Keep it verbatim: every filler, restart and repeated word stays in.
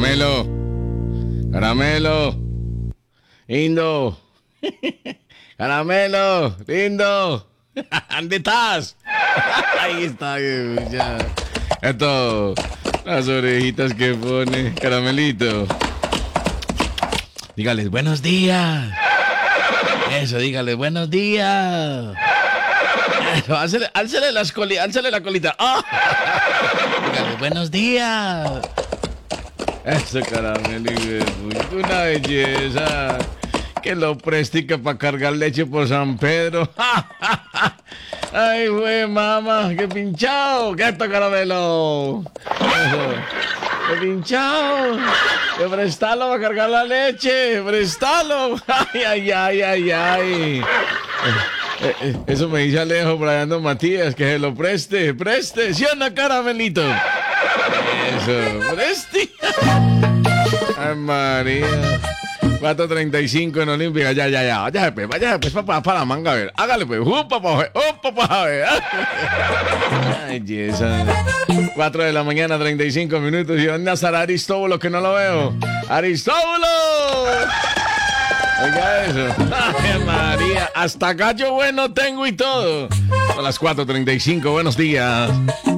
Caramelo. Caramelo. Lindo. Caramelo. Lindo. ¿Dónde estás? Ahí está. Ya. Esto. Las orejitas que pone. Caramelito. Dígales buenos días. Eso, dígales buenos días. Eso, álcele, álcele, las coli, álcele la colita. ¡Oh! Dígales buenos días. Eso, Caramelito. Una belleza. Que lo prestique para cargar leche por San Pedro. Ay, güey, mamá, qué pinchado. ¿Qué esto, Caramelo? Eso. ¡Qué pinchado! ¡Que prestalo para cargar la leche! ¡Prestalo! ¡Ay, ay, ay, ay, ay! Eh, eh, eso me dice Alejo por allá ando Matías, que se lo preste, preste. ¿Sí o no, Caramelito? Eso, preste. Ay, María. cuatro treinta y cinco en Olímpica. Ya, ya, ya. Váyase, pues, váyase, pues, para, para la manga, a ver. Hágale, pues. ¡Uh, papá! ¡Uh, papá! Ay, esa. cuatro de la mañana, treinta y cinco minutos. ¿Y dónde estará Aristóbulo, que no lo veo? ¡Aristóbulo! Oiga eso. Ay, María. Hasta gallo bueno tengo y todo. A las cuatro treinta y cinco. Buenos días.